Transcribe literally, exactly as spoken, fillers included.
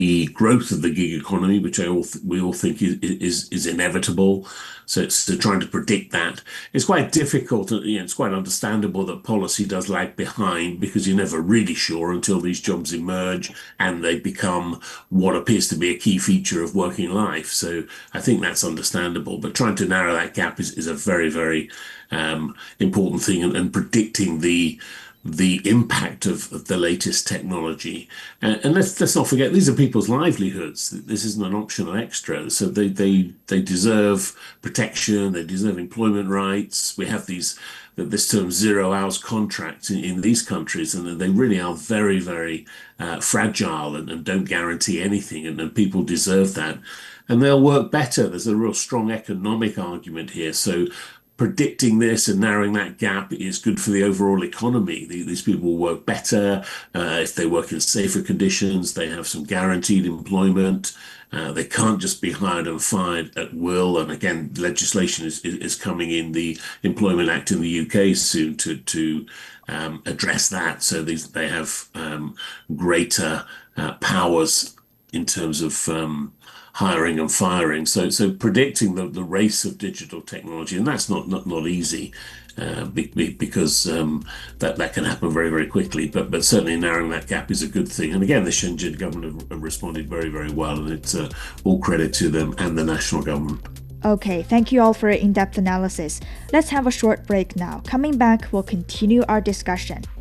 the growth of the gig economy, which I all th- we all think is, is is inevitable. So it's so trying to predict that. It's quite difficult. You know, it's quite understandable that policy does lag behind because you're never really sure until these jobs emerge and they become what appears to be a key feature of working life. So I think that's understandable. But trying to narrow that gap is, is a very, very um, important thing, and, and predicting the the impact of, of the latest technology. Uh, and let's let's not forget these are people's livelihoods. This isn't an optional extra. So they they they deserve protection. They deserve employment rights. We have these this term zero hours contracts in, in these countries, and they really are very very uh, fragile and, and don't guarantee anything. And, and people deserve that, and they'll work better. There's a real strong economic argument here. So predicting this and narrowing that gap is good for the overall economy. These people will work better uh, if they work in safer conditions. They have some guaranteed employment. Uh, they can't just be hired and fired at will. And again, legislation is, is coming in, the Employment Act in the U K soon to to um, address that. So these they have um, greater uh, powers in terms of um, hiring and firing. So, so predicting the, the race of digital technology, and that's not not, not easy uh, be, be, because um, that that can happen very very quickly. But but certainly narrowing that gap is a good thing. And again, the Shenzhen government have, have responded very very well, and it's uh, all credit to them and the national government. Okay, thank you all for your in-depth analysis. Let's have a short break now. Coming back, we'll continue our discussion.